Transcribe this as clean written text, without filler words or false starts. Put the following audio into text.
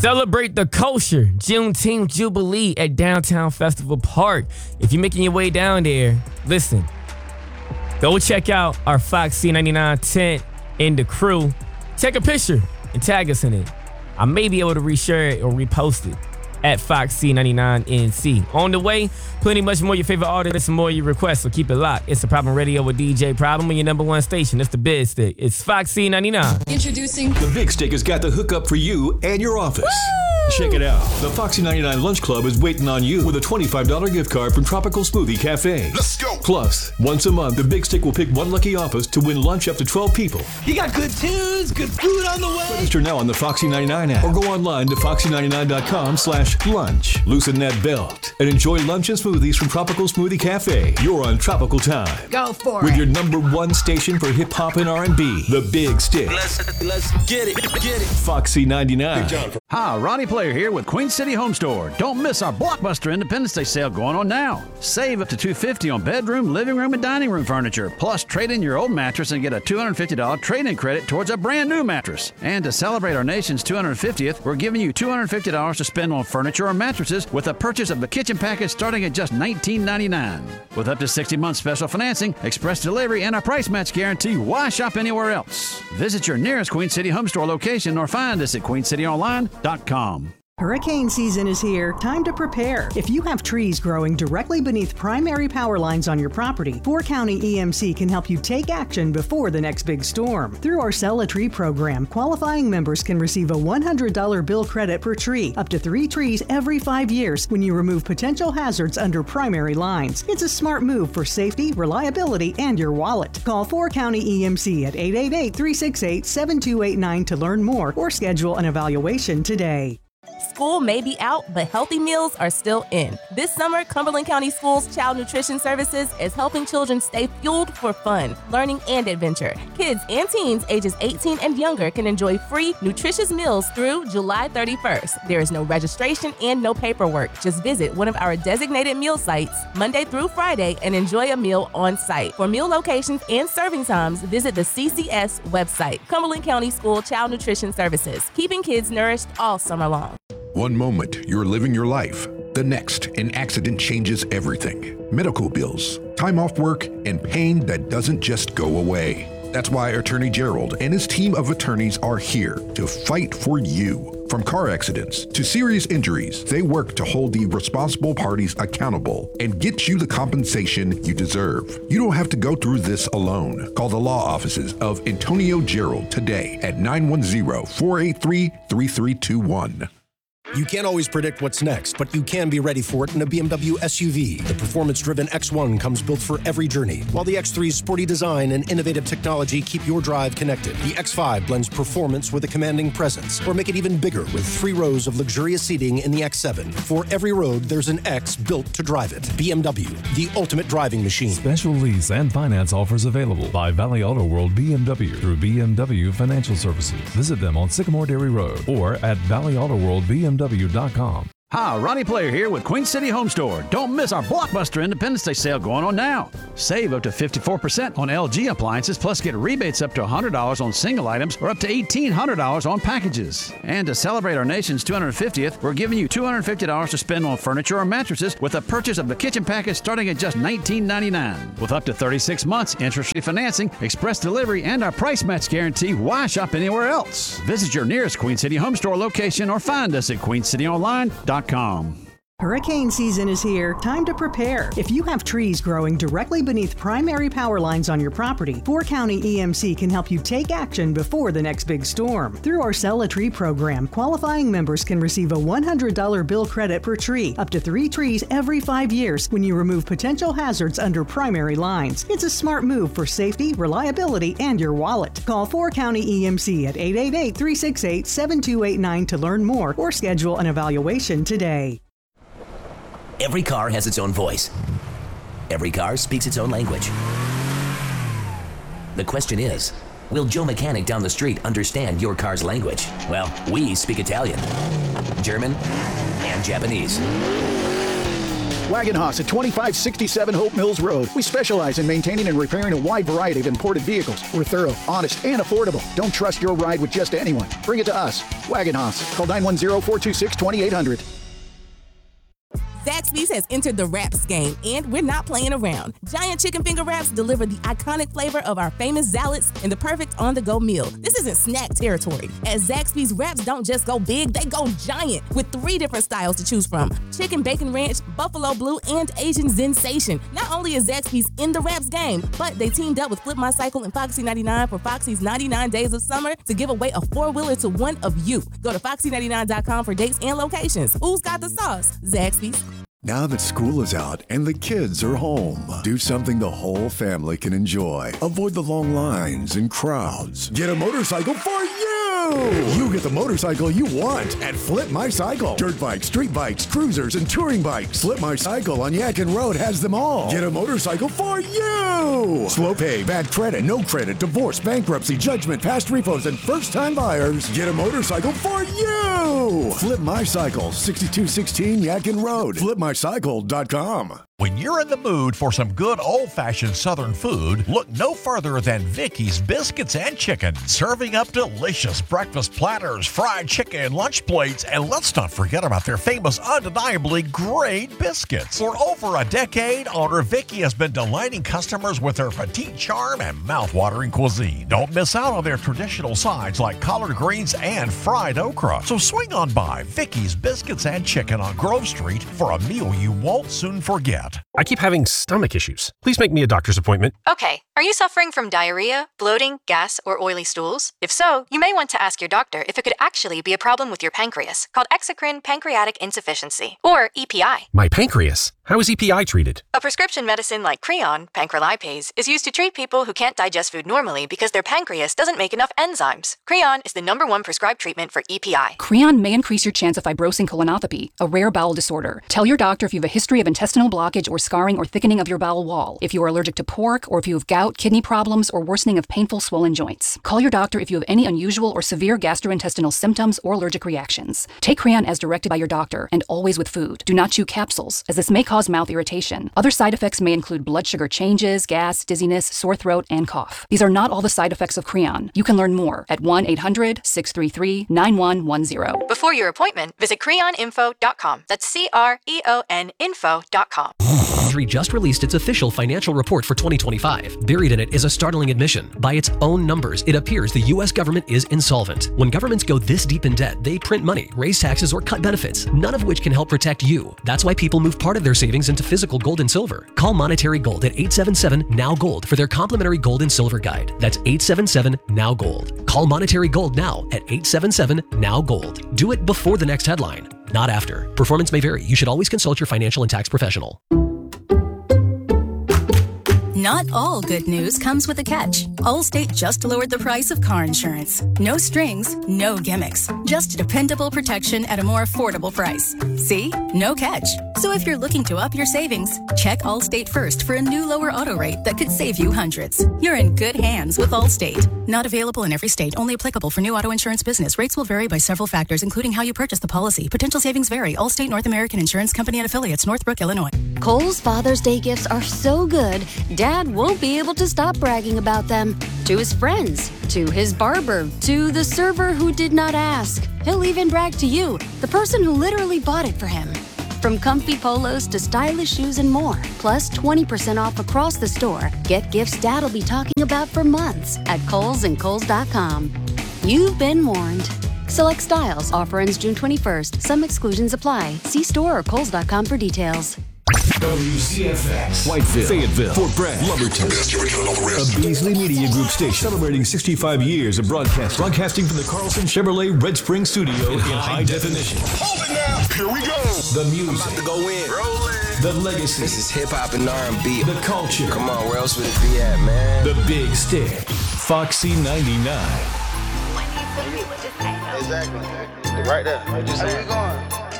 Celebrate the culture Juneteenth Jubilee at Downtown Festival Park. If you're making your way down there, listen, go check out our Fox C99 tent and the crew. Take a picture and tag us in it. I may be able to reshare it or repost it at Fox C99NC. On the way, plenty much more your favorite artists and more your requests, so keep it locked. It's The Problem Radio with DJ Problem on your number one station. It's the Big Stick. It's Fox C99. Introducing The Big Stick has got the hookup for you and your office. Woo! Check it out. The Foxy 99 Lunch Club is waiting on you with a $25 gift card from Tropical Smoothie Cafe. Let's go. Plus, once a month, the Big Stick will pick one lucky office to win lunch up to 12 people. You got good tunes, good food on the way. Register now on the Foxy 99 app or go online to foxy99.com/lunch. Loosen that belt and enjoy lunch and smoothies from Tropical Smoothie Cafe. You're on Tropical Time. Go for with it. Your number one station for hip hop and R&B, The Big Stick. Let's get it. Foxy 99. Hi, Ronnie Player here with Queen City Home Store. Don't miss our Blockbuster Independence Day sale going on now. Save up to $250 on bedroom, living room, and dining room furniture. Plus, trade in your old mattress and get a $250 trade-in credit towards a brand new mattress. And to celebrate our nation's 250th, we're giving you $250 to spend on furniture or mattresses with a purchase of the kitchen package starting at just $19.99. With up to 60 months special financing, express delivery, and a price match guarantee, why shop anywhere else? Visit your nearest Queen City Home Store location or find us at queencityonline.com. Hurricane season is here. Time to prepare. If you have trees growing directly beneath primary power lines on your property, 4-County EMC can help you take action before the next big storm. Through our Sell a Tree program, qualifying members can receive a $100 bill credit per tree, up to 3 trees every 5 years when you remove potential hazards under primary lines. It's a smart move for safety, reliability, and your wallet. Call 4-County EMC at 888-368-7289 to learn more or schedule an evaluation today. School may be out, but healthy meals are still in. This summer, Cumberland County Schools Child Nutrition Services is helping children stay fueled for fun, learning, and adventure. Kids and teens ages 18 and younger can enjoy free, nutritious meals through July 31st. There is no registration and no paperwork. Just visit one of our designated meal sites Monday through Friday and enjoy a meal on site. For meal locations and serving times, visit the CCS website. Cumberland County School Child Nutrition Services, keeping kids nourished all summer long. One moment, you're living your life. The next, an accident changes everything. Medical bills, time off work, and pain that doesn't just go away. That's why Attorney Gerald and his team of attorneys are here to fight for you. From car accidents to serious injuries, they work to hold the responsible parties accountable and get you the compensation you deserve. You don't have to go through this alone. Call the law offices of Antonio Gerald today at 910-483-3321. You can't always predict what's next, but you can be ready for it in a BMW SUV. The performance-driven X1 comes built for every journey, while the X3's sporty design and innovative technology keep your drive connected. The X5 blends performance with a commanding presence, or make it even bigger with 3 rows of luxurious seating in the X7. For every road, there's an X built to drive it. BMW, the ultimate driving machine. Special lease and finance offers available by Valley Auto World BMW through BMW Financial Services. Visit them on Sycamore Dairy Road or at valleyautoworldbmw.com. Hi, Ronnie Player here with Queen City Home Store. Don't miss our Blockbuster Independence Day sale going on now. Save up to 54% on LG appliances, plus get rebates up to $100 on single items or up to $1,800 on packages. And to celebrate our nation's 250th, we're giving you $250 to spend on furniture or mattresses with a purchase of the kitchen package starting at just $19.99. With up to 36 months interest-free financing, express delivery, and our price match guarantee, why shop anywhere else? Visit your nearest Queen City Home Store location or find us at queencityonline.com. Hurricane season is here. Time to prepare. If you have trees growing directly beneath primary power lines on your property, 4-County EMC can help you take action before the next big storm. Through our Sell a Tree program, qualifying members can receive a $100 bill credit per tree, up to 3 trees every 5 years when you remove potential hazards under primary lines. It's a smart move for safety, reliability, and your wallet. Call 4-County EMC at 888-368-7289 to learn more or schedule an evaluation today. Every car has its own voice. Every car speaks its own language. The question is, will Joe Mechanic down the street understand your car's language? Well, we speak Italian, German, and Japanese. Wagon Haas at 2567 Hope Mills Road. We specialize in maintaining and repairing a wide variety of imported vehicles. We're thorough, honest, and affordable. Don't trust your ride with just anyone. Bring it to us. Wagon Haas. Call 910-426-2800. Zaxby's has entered the wraps game, and we're not playing around. Giant chicken finger wraps deliver the iconic flavor of our famous salads in the perfect on-the-go meal. This isn't snack territory. At Zaxby's, wraps don't just go big, they go giant, with 3 different styles to choose from: chicken bacon ranch, buffalo blue, and Asian sensation. Not only is Zaxby's in the wraps game, but they teamed up with Flip My Cycle and Foxy 99 for Foxy's 99 Days of Summer to give away a 4-wheeler to one of you. Go to foxy99.com for dates and locations. Who's got the sauce? Zaxby's. Now that school is out and the kids are home, do something the whole family can enjoy. Avoid the long lines and crowds. Get a motorcycle for you! You get the motorcycle you want at Flip My Cycle. Dirt bikes, street bikes, cruisers, and touring bikes. Flip My Cycle on Yadkin Road has them all. Get a motorcycle for you! Slow pay, bad credit, no credit, divorce, bankruptcy, judgment, past repos, and first-time buyers. Get a motorcycle for you! Flip My Cycle, 6216 Yadkin Road. FlipMyCycle.com. When you're in the mood for some good old-fashioned Southern food, look no further than Vicky's Biscuits and Chicken, serving up delicious breakfast platters, fried chicken, lunch plates, and let's not forget about their famous, undeniably great biscuits. For over a decade, owner Vicky has been delighting customers with her petite charm and mouth-watering cuisine. Don't miss out on their traditional sides like collard greens and fried okra. So swing on by Vicky's Biscuits and Chicken on Grove Street for a meal you won't soon forget. I keep having stomach issues. Please make me a doctor's appointment. Okay. Are you suffering from diarrhea, bloating, gas, or oily stools? If so, you may want to ask your doctor if it could actually be a problem with your pancreas, called exocrine pancreatic insufficiency, or EPI. My pancreas? How is EPI treated? A prescription medicine like Creon, pancrelipase, is used to treat people who can't digest food normally because their pancreas doesn't make enough enzymes. Creon is the #1 prescribed treatment for EPI. Creon may increase your chance of fibrosing colonopathy, a rare bowel disorder. Tell your doctor if you have a history of intestinal blockage or scarring or thickening of your bowel wall, if you are allergic to pork, or if you have gout, kidney problems, or worsening of painful swollen joints. Call your doctor if you have any unusual or severe gastrointestinal symptoms or allergic reactions. Take Creon as directed by your doctor, and always with food. Do not chew capsules, as this may cause mouth irritation. Other side effects may include blood sugar changes, gas, dizziness, sore throat, and cough. These are not all the side effects of Creon. You can learn more at 1-800-633-9110. Before your appointment, visit creoninfo.com. That's CREON info.com. Treasury just released its official financial report for 2025. Buried in it is a startling admission. By its own numbers, it appears the U.S. government is insolvent. When governments go this deep in debt, they print money, raise taxes, or cut benefits, none of which can help protect you. That's why people move part of their savings into physical gold and silver. Call Monetary Gold at 877-NOW-GOLD for their complimentary gold and silver guide. That's 877-NOW-GOLD. Call Monetary Gold now at 877-NOW-GOLD. Do it before the next headline, not after. Performance may vary. You should always consult your financial and tax professional. Not all good news comes with a catch. Allstate just lowered the price of car insurance. No strings, no gimmicks. Just dependable protection at a more affordable price. See? No catch. So if you're looking to up your savings, check Allstate first for a new lower auto rate that could save you hundreds. You're in good hands with Allstate. Not available in every state. Only applicable for new auto insurance business. Rates will vary by several factors, including how you purchase the policy. Potential savings vary. Allstate North American Insurance Company and affiliates, Northbrook, Illinois. Kohl's Father's Day gifts are so good, Dad won't be able to stop bragging about them. To his friends, to his barber, to the server who did not ask. He'll even brag to you, the person who literally bought it for him. From comfy polos to stylish shoes and more, plus 20% off across the store. Get gifts Dad'll be talking about for months at Kohl's and Kohl's.com. You've been warned. Select styles. Offer ends June 21st. Some exclusions apply. See store or Kohl's.com for details. WCFX, Whiteville, Fayetteville, Fort Bragg, Lumberton. A Beasley Media Group station celebrating 65 years of broadcasting from the Carlson Chevrolet Red Spring Studio in high definition. Hold it now. Here we go. The music. I'm about to go in. Rolling. The legacy. This is hip hop and R&B. The culture. Come on, where else would it be at, man? The Big Stick. Foxy 99. Exactly. Right there. Where you going?